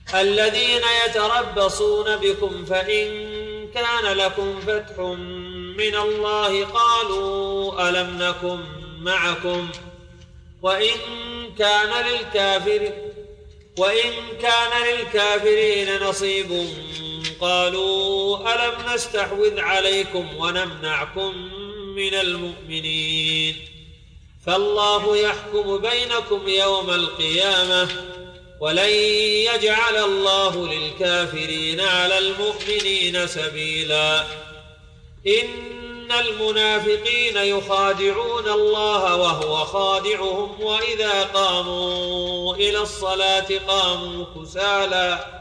الذين يتربصون بكم فإن كان لكم فتح من الله قالوا ألم نكن معكم وإن كان للكافرين نصيب قالوا ألم نستحوذ عليكم ونمنعكم من المؤمنين فالله يحكم بينكم يوم القيامة ولن يجعل الله للكافرين على المؤمنين سبيلا إن المنافقين يخادعون الله وهو خادعهم وإذا قاموا إلى الصلاة قاموا كسالى